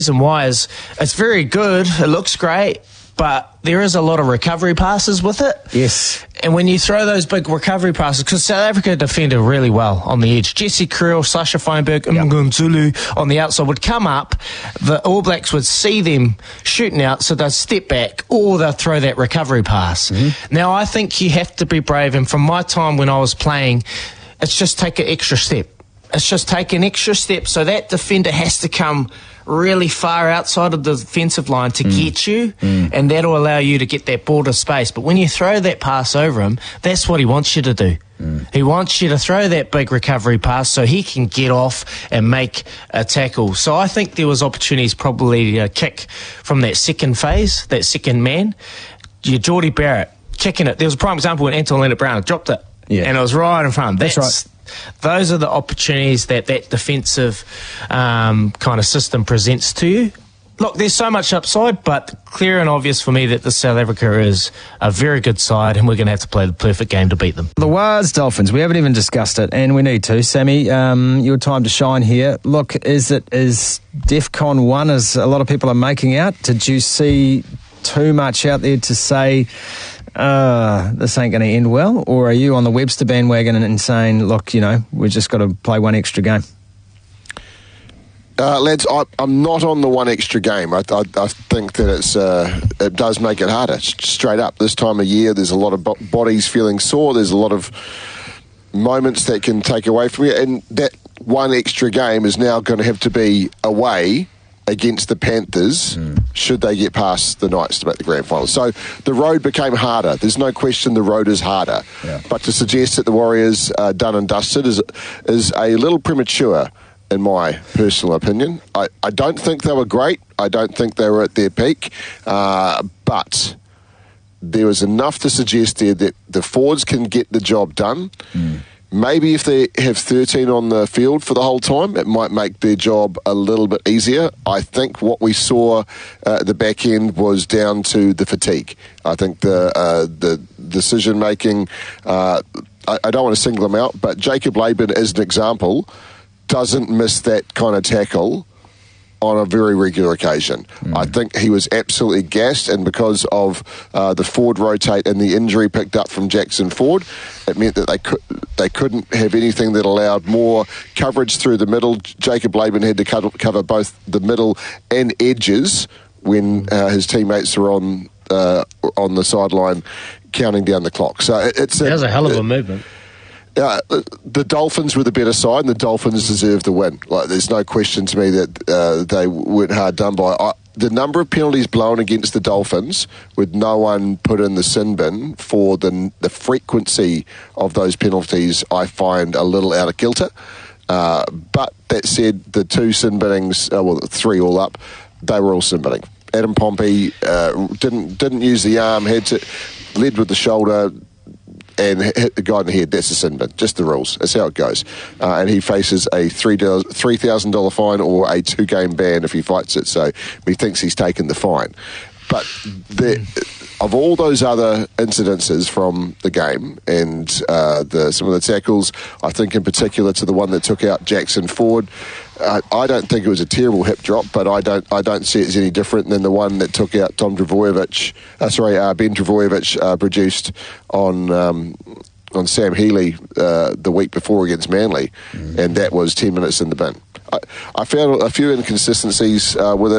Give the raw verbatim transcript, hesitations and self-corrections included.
reason why is it's very good, it looks great, but there is a lot of recovery passes with it. Yes. And when you throw those big recovery passes, because South Africa defended really well on the edge. Jesse Kriel, Sasha Feinberg, yep. Mngumzulu on the outside would come up. The All Blacks would see them shooting out, so they'd step back or they'd throw that recovery pass. Mm-hmm. Now, I think you have to be brave. And from my time when I was playing, it's just take an extra step. It's just take an extra step. So that defender has to come really far outside of the defensive line to mm. get you, mm. and that'll allow you to get that border space. But when you throw that pass over him, that's what he wants you to do. Mm. He wants you to throw that big recovery pass so he can get off and make a tackle. So I think there was opportunities probably to kick from that second phase, that second man. Your Geordie Barrett kicking it. There was a prime example when Anton Leonard-Brown dropped it, yeah. and it was right in front. That's, that's right. Those are the opportunities that that defensive um, kind of system presents to you. Look, there's so much upside, but clear and obvious for me that the South Africa is a very good side, and we're going to have to play the perfect game to beat them. The Wars Dolphins, we haven't even discussed it, and we need to. Sammy, um, your time to shine here. Look, is it is DEFCON one, as a lot of people are making out? Did you see too much out there to say, uh, this ain't going to end well? Or are you on the Webster bandwagon and saying, look, you know, we've just got to play one extra game? Uh, lads, I, I'm not on the one extra game. I, I, I think that it's uh, it does make it harder. Straight up, this time of year, there's a lot of bo- bodies feeling sore. There's a lot of moments that can take away from you. And that one extra game is now going to have to be away against the Panthers, mm. should they get past the Knights to make the grand final. So the road became harder. There's no question the road is harder. Yeah. But to suggest that the Warriors are done and dusted is is a little premature, in my personal opinion. I, I don't think they were great. I don't think they were at their peak. Uh, but there was enough to suggest there that the forwards can get the job done. Mm. Maybe if they have thirteen on the field for the whole time, it might make their job a little bit easier. I think what we saw uh, at the back end was down to the fatigue. I think the uh, the decision making, uh, I, I don't want to single them out, but Jacob Laban, as an example, doesn't miss that kind of tackle on a very regular occasion. Mm. I think he was absolutely gassed, and because of uh, the forward rotate and the injury picked up from Jackson Ford, it meant that they could they couldn't have anything that allowed more coverage through the middle. Jacob Laban had to cover, cover both the middle and edges when uh, his teammates were on uh, on the sideline counting down the clock. So it, it's that was a, a hell of a it, movement. Uh, the Dolphins were the better side, and the Dolphins deserved the win. Like, there's no question to me that uh, they weren't hard done by. I, the number of penalties blown against the Dolphins with no one put in the sin bin for the the frequency of those penalties, I find a little out of kilter. Uh, but that said, the two sin binnings, uh, well, three all up, they were all sin binning. Adam Pompey uh, didn't didn't use the arm, had to led with the shoulder and hit the guy in the head. That's a sin bin. Just the rules. That's how it goes. Uh, and he faces a three thousand dollars fine or a two-game ban if he fights it. So he thinks he's taken the fine. But the, of all those other incidences from the game and uh, the, some of the tackles, I think in particular to the one that took out Jackson Ford, uh, I don't think it was a terrible hip drop, but I don't I don't see it as any different than the one that took out Tom Trbojevic, uh, sorry, uh, Ben Trbojevic uh, produced on um, on Sam Healey uh, the week before against Manly, mm. and that was ten minutes in the bin. I, I found a few inconsistencies uh, with it.